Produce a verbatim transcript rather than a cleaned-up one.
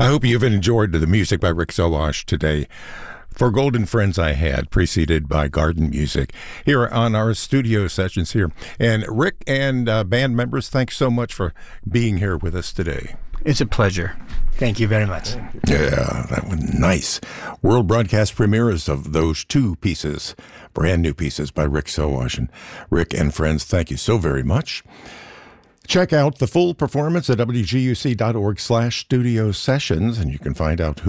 I hope you've enjoyed the music by Rick Sowash today. For Golden Friends I Had, preceded by Garden Music, here on our studio sessions here. And Rick and uh, band members, thanks so much for being here with us today. It's a pleasure. Thank you very much. Yeah, that was nice. World broadcast premieres of those two pieces, brand new pieces by Rick Sowash. And Rick and friends, thank you so very much. Check out the full performance at W G U C dot org slash studio sessions, and you can find out who